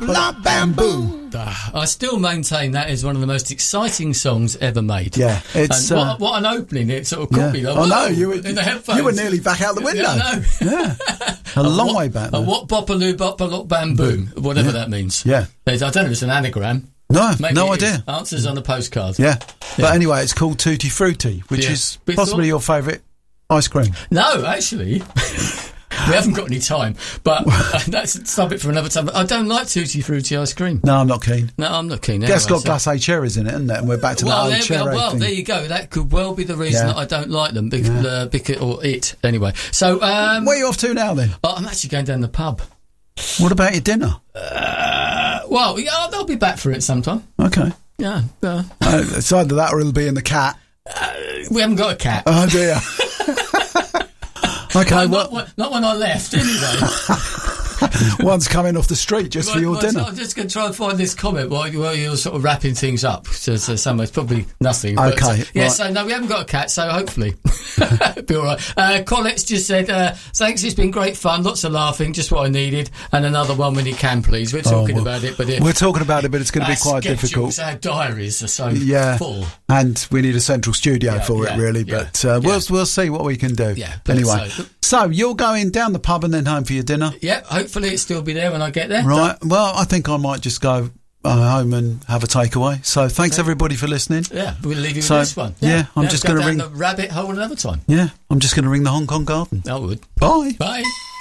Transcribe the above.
Love Bamboo. I still maintain that is one of the most exciting songs ever made. Yeah, it's and what an opening it sort of caught me. Like, I know you were in the headphones. You were nearly back out the window. Yeah, I know. Yeah, a long way back. What bopaloo bopaloo bamboo, whatever that means. Yeah, I don't know if it's an anagram. No, maybe no idea. Answers on a postcard. Yeah, but anyway, it's called Tutti Frutti, which is possibly your favourite ice cream. No, actually. We haven't got any time, but that's something for another time. I don't like Tutti Frutti ice cream. No, I'm not keen. No, I'm not keen. It's got glacé cherries in it, isn't it? And we're back to that old cherry thing. There you go. That could well be the reason that I don't like them. Because, anyway. So, where are you off to now, then? I'm actually going down the pub. What about your dinner? Well, yeah, I'll be back for it sometime. Okay. Yeah. It's either that or it'll be in the cat. We haven't got a cat. Oh, dear. Okay, not when I left, anyway. One's coming off the street just for your dinner. I'm just going to try and find this comment while you're sort of wrapping things up. So somewhere it's probably nothing. Okay. But, right. So no, we haven't got a cat, so hopefully it'll be all right. Colette's just said, thanks, it's been great fun, lots of laughing, just what I needed, and another one when you can, please. We're talking about it, but we're talking about it, but it's going to be quite difficult. Our diaries are so full, and we need a central studio for it, really. But we'll see what we can do. Yeah. Anyway, so you're going down the pub and then home for your dinner. Yeah. Hopefully it'll still be there when I get there. Right. Well, I think I might just go home and have a takeaway. So thanks everybody for listening. Yeah, we'll leave you with this one. Yeah, I'm just going to ring the rabbit hole another time. Yeah, I'm just going to ring the Hong Kong Garden. I would. Bye. Bye.